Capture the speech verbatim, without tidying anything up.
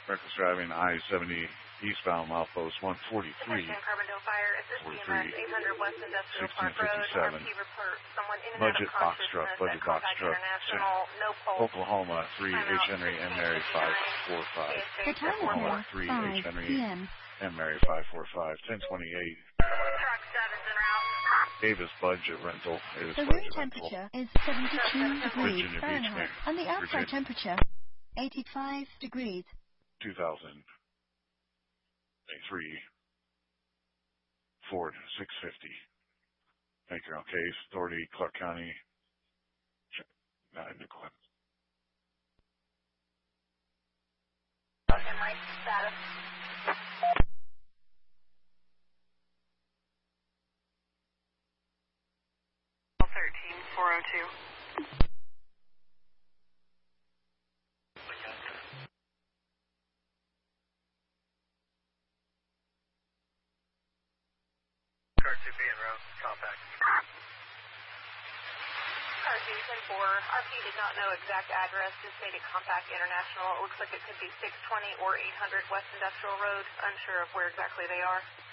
Reckless driving, I seventy eastbound, milepost one forty-three. Carbondale Fire, forty-three, eight hundred West Industrial sixteen Park Road, fifty-seven. R P report, someone in and Budget out box of truck, consciousness budget at box Contact truck. International, no pulse. Oklahoma three H Henry and Mary five four five. The time is Oklahoma now three five H Henry p m and Mary five four five. ten twenty-eight. Truck seven's en route. Davis budget rental. Davis The room budget rental. temperature is seventy-two degrees Virginia Beach, Fahrenheit, Maryland. and the outside Virginia. temperature eighty-five degrees. two thousand three Ford six fifty. Make your own case. Authority, Clark County. Not in the clip. In light status. thirteen four oh two. Car two B en route, compact. Car two ten four, R P did not know exact address, just stated Compact International. It looks like it could be six twenty or eight hundred West Industrial Road. Unsure of where exactly they are.